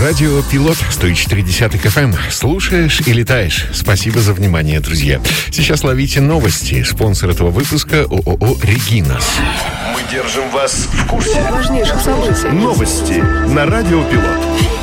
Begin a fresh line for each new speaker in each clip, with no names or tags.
Радио Пилот 104.10 FM. Слушаешь и летаешь. Спасибо за внимание, друзья. Сейчас ловите новости. Спонсор этого выпуска ООО «Регинас».
Мы держим вас в курсе
важнейших событий.
Новости на Радио Пилот.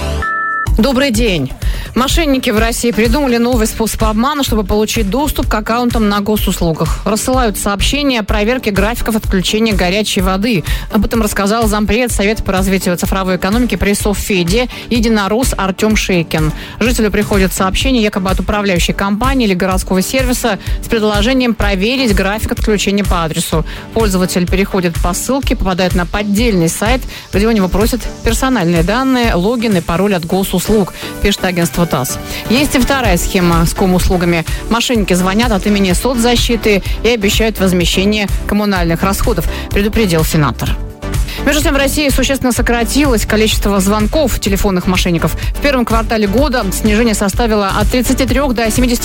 Добрый день. Мошенники в России придумали новый способ обмана, чтобы получить доступ к аккаунтам на госуслугах. Рассылают сообщения о проверке графиков отключения горячей воды. Об этом рассказал зампред Совета по развитию цифровой экономики при Совфеде единорос Артем Шейкин. Жителю приходит сообщение якобы от управляющей компании или городского сервиса с предложением проверить график отключения по адресу. Пользователь переходит по ссылке, попадает на поддельный сайт, где у него просят персональные данные, логин и пароль от госуслуг, пишет агентство ТАСС. Есть и вторая схема с ком-услугами. Мошенники звонят от имени соцзащиты и обещают возмещение коммунальных расходов, предупредил сенатор. Между тем, в России существенно сократилось количество звонков телефонных мошенников. В первом квартале года снижение составило от 33 до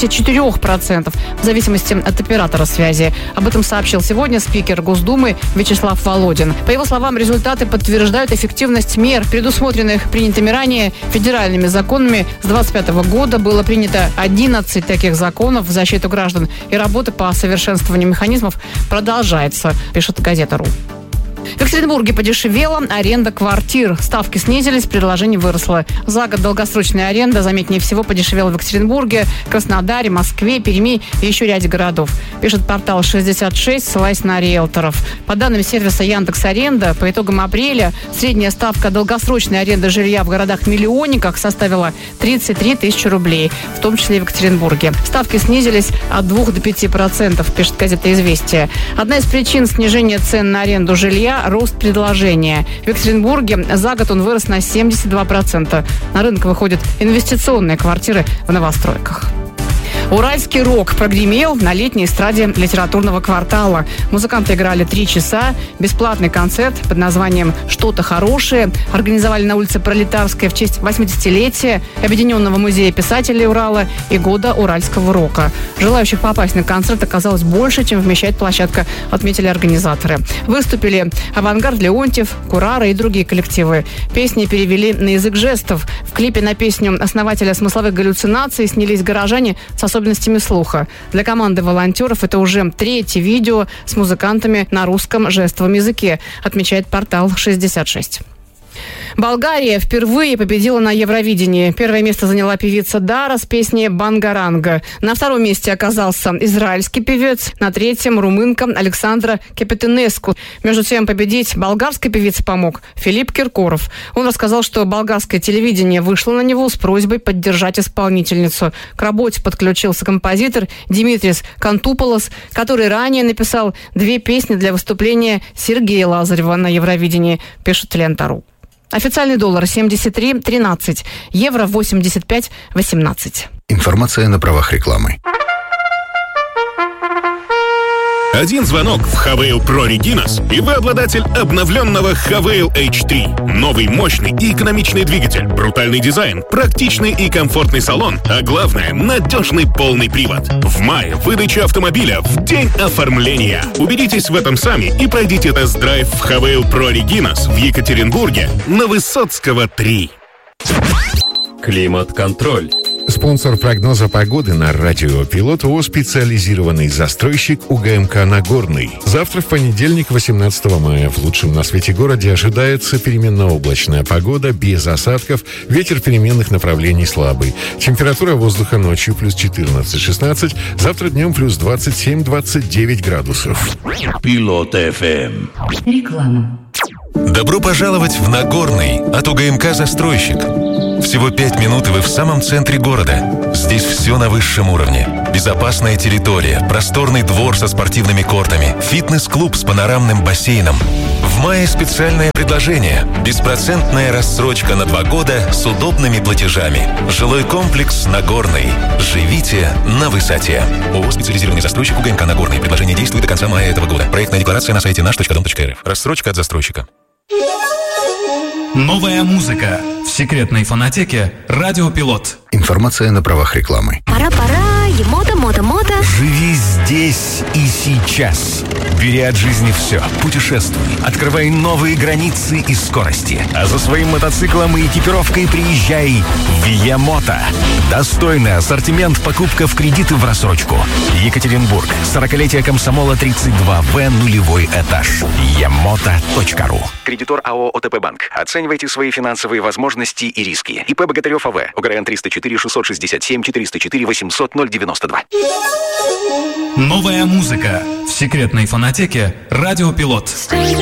74%, в зависимости от оператора связи. Об этом сообщил сегодня спикер Госдумы Вячеслав Володин. По его словам, результаты подтверждают эффективность мер, предусмотренных принятыми ранее федеральными законами. С 2025 года было принято 11 таких законов в защиту граждан, и работа по совершенствованию механизмов продолжается, пишет газета.ру. В Екатеринбурге подешевела аренда квартир. Ставки снизились, предложение выросло. За год долгосрочная аренда заметнее всего подешевела в Екатеринбурге, Краснодаре, Москве, Перми и еще ряде городов. Пишет портал 66, ссылаясь на риэлторов. По данным сервиса Яндекс.Аренда, по итогам апреля средняя ставка долгосрочной аренды жилья в городах-миллионниках составила 33 тысячи рублей, в том числе и в Екатеринбурге. Ставки снизились от 2 до 5%, пишет газета «Известия». Одна из причин снижения цен на аренду жилья – рост предложения. В Екатеринбурге за год он вырос на 72%. На рынок выходят инвестиционные квартиры в новостройках. Уральский рок прогремел на летней эстраде литературного квартала. Музыканты играли 3 часа. Бесплатный концерт под названием «Что-то хорошее» организовали на улице Пролетарской в честь 80-летия Объединенного музея писателей Урала и года уральского рока. Желающих попасть на концерт оказалось больше, чем вмещает площадка, отметили организаторы. Выступили «Авангард», Леонтьев, Курара и другие коллективы. Песни перевели на язык жестов. В клипе на песню основателя смысловых галлюцинаций снялись горожане с особенностями слуха. Для команды волонтеров это уже 3-е видео с музыкантами на русском жестовом языке, отмечает портал 66. Болгария впервые победила на Евровидении. Первое место заняла певица Дара с песней «Бангаранга». На втором месте оказался израильский певец, на третьем – румынка Александра Капетенеску. Между тем, победить болгарской певице помог Филипп Киркоров. Он рассказал, что болгарское телевидение вышло на него с просьбой поддержать исполнительницу. К работе подключился композитор Димитрис Кантуполос, который ранее написал 2 песни для выступления Сергея Лазарева на Евровидении, пишет Лента.ру. Официальный доллар 73.13, евро 85.18.
Информация на правах рекламы.
Один звонок в Havail Pro Reginas, и вы обладатель обновленного Havail H3. Новый, мощный и экономичный двигатель, брутальный дизайн, практичный и комфортный салон, а главное – надежный полный привод. В мае выдача автомобиля в день оформления. Убедитесь в этом сами и пройдите тест-драйв в Havail Pro Reginas в Екатеринбурге на Высоцкого 3.
Климат-контроль.
Спонсор прогноза погоды на Радио Пилот ООО «Специализированный застройщик УГМК Нагорный». Завтра, в понедельник, 18 мая, в лучшем на свете городе ожидается переменно-облачная погода, без осадков, ветер переменных направлений слабый. Температура воздуха ночью плюс 14-16, завтра днем плюс 27-29 градусов.
Пилот ФМ.
Реклама.
Добро пожаловать в Нагорный от УГМК «Застройщик». Всего 5 минут, и вы в самом центре города. Здесь все на высшем уровне. Безопасная территория, просторный двор со спортивными кортами, фитнес-клуб с панорамным бассейном. В мае специальное предложение. Беспроцентная рассрочка на 2 года с удобными платежами. Жилой комплекс «Нагорный». Живите на высоте. ООО «Специализированный застройщик УГМК Нагорный». Предложение действует до конца мая этого года. Проектная декларация на сайте наш.дом.рф. Рассрочка от застройщика.
Новая музыка в секретной фонотеке «Радио Пилот».
Информация на правах рекламы.
Пора,
Емото, мото.
Живи здесь и сейчас. Бери от жизни все. Путешествуй. Открывай новые границы и скорости. А за своим мотоциклом и экипировкой приезжай в Емото. Достойный ассортимент, покупка в кредит и в рассрочку. Екатеринбург. 40-летие Комсомола 32В, нулевой этаж. Емото.ру.
Кредитор АО ОТП Банк. Оценивайте свои финансовые возможности и риски. ИП Богатырев АВ. ОГРН 304 667 404 800 092.
Новая музыка в секретной фонотеке «Радио Пилот».